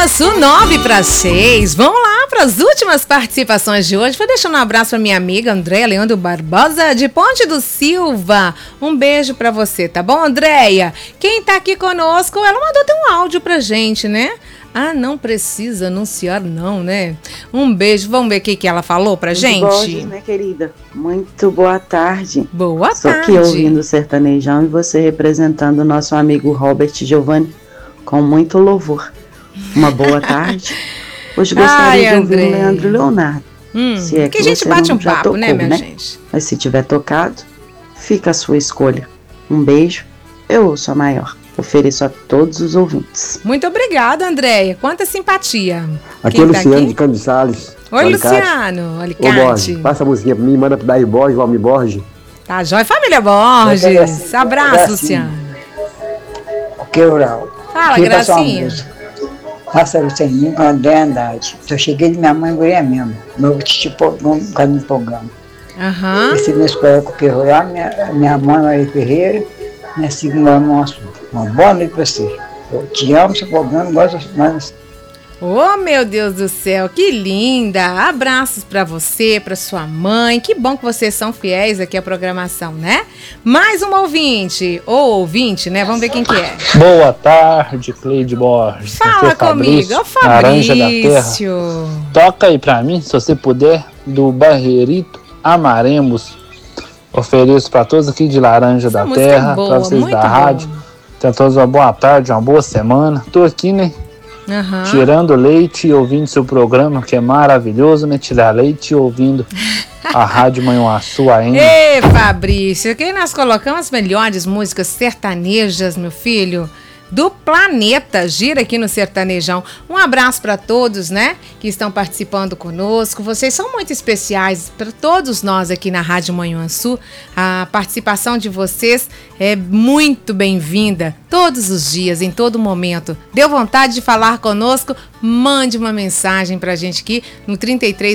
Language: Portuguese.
Açu, 5:09. Vamos lá para as últimas participações de hoje. Vou deixando um abraço para minha amiga Andréia Leandro Barbosa, de Ponte do Silva. Um beijo para você, tá bom, Andréia? Quem tá aqui conosco, ela mandou até um áudio pra gente, né? Ah, não precisa anunciar não, né? Um beijo, vamos ver o que ela falou pra gente? Borges, né, querida? Muito boa tarde. Boa Só tarde. que ouvindo o sertanejão e você representando o nosso amigo Robert Giovanni com muito louvor. Uma boa tarde. Hoje gostaria de ouvir o Leandro Leonardo. Se é que a gente bate um papo, tocou, né, minha gente? Mas se tiver tocado, fica a sua escolha. Um beijo, eu ouço a maior. Ofereço a todos os ouvintes. Muito obrigada, Andréia. Quanta simpatia. Aqui é o Luciano de Campos Sales. Oi, Luciano. Alicate. Ô, Borges, passa a musiquinha pra mim, manda pro Daí Borges, Valmir Borges. Tá jóia, família Borges. Abraço, Luciano. Ok, Rural. Fala, Gracinha. Pássaro sem mim, André Andrade. Eu cheguei de minha mãe, guria mesmo. Meu tipo, um caminho do programa. Esse meu escola com o Rural, minha mãe Maria Ferreira, minha segunda nossa. Uma boa noite pra você. Eu te amo, seu programa, gosto mais. Oh, meu Deus do céu, que linda! Abraços pra você, pra sua mãe. Que bom que vocês são fiéis aqui à programação, né? Mais um ouvinte, ou ouvinte, né? Vamos ver quem que é. Boa tarde, Cleide Borges. Fala comigo, ô Fabrício. Laranja da Terra. Toca aí pra mim, se você puder, do Barreirito Amaremos. Ofereço pra todos aqui de Laranja da Terra, pra vocês da rádio. Tenham todos uma boa tarde, uma boa semana. Tô aqui, né? Tirando leite e ouvindo seu programa, que é maravilhoso, né? Tirar leite e ouvindo a Rádio Manhuaçu ainda. Ei, Fabrício, aqui nós colocamos as melhores músicas sertanejas, meu filho, do planeta. Gira aqui no Sertanejão. Um abraço para todos, né, que estão participando conosco. Vocês são muito especiais para todos nós aqui na Rádio Manhuaçu. A participação de vocês é muito bem-vinda todos os dias, em todo momento. Deu vontade de falar conosco? Mande uma mensagem pra gente aqui no 33